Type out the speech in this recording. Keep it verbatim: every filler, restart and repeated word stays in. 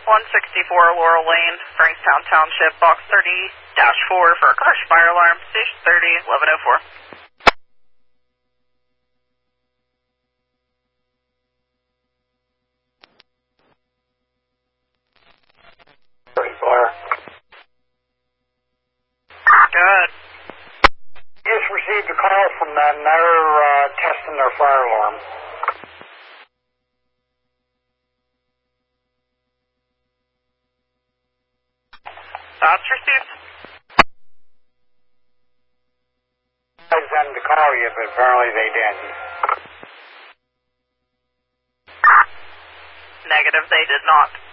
one sixty-four Laurel Lane, Frankstown Township, box thirty dash four for a commercial fire alarm, station thirty, eleven oh four. Fire. Good. Just received a call from them. They're uh, testing their fire alarm. That's received. I asked them to call you, but apparently they didn't. Negative, they did not.